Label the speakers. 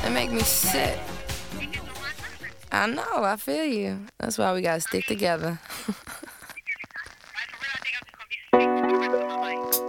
Speaker 1: It make me sick. I know, I feel you. That's why we gotta stick together.